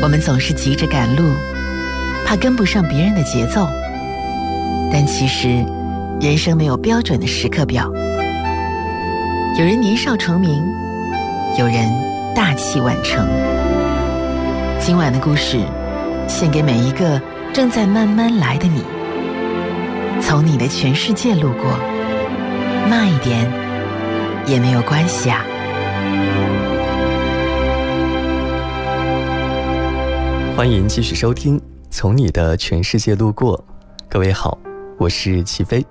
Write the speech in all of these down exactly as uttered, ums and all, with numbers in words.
们总是急着赶路，怕跟不上别人的节奏，但其实人生没有标准的时刻表。有人年少成名，有人大器晚成。今晚的故事献给每一个正在慢慢来的你，从你的全世界路过，慢一点也没有关系啊。 欢迎继续收听《从你的全世界路过》，各位好，我是齐飞。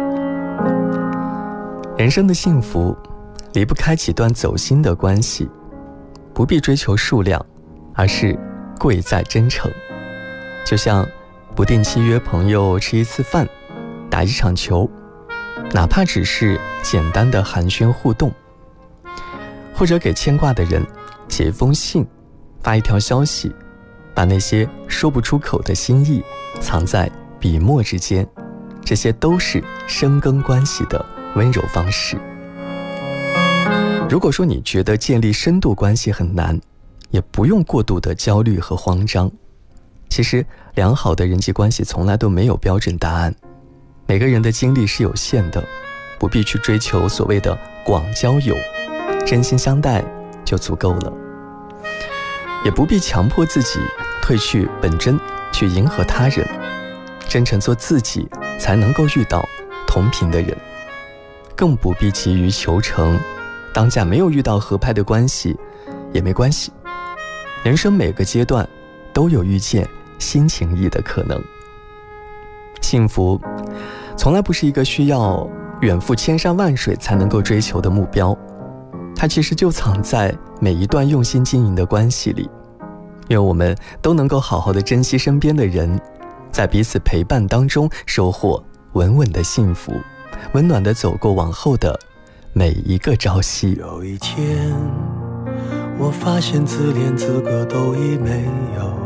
人生的幸福离不开几段走心的关系，不必追求数量，而是贵在真诚。就像不定期约朋友吃一次饭，打一场球，哪怕只是简单的寒暄互动，或者给牵挂的人写一封信，发一条消息，把那些说不出口的心意藏在笔墨之间，这些都是深耕关系的温柔方式。如果说你觉得建立深度关系很难，也不用过度的焦虑和慌张。其实良好的人际关系从来都没有标准答案，每个人的精力是有限的，不必去追求所谓的广交友，真心相待就足够了。也不必强迫自己褪去本真去迎合他人，真诚做自己才能够遇到同频的人。更不必急于求成，当下没有遇到合拍的关系也没关系，人生每个阶段都有遇见新情谊的可能。幸福从来不是一个需要远赴千山万水才能够追求的目标，它其实就藏在每一段用心经营的关系里。愿我们都能够好好的珍惜身边的人，在彼此陪伴当中收获稳稳的幸福，温暖的走过往后的每一个朝夕。 有一天我发现自怜资格都已没有，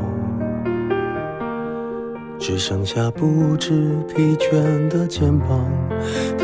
只剩下不知疲倦的肩膀。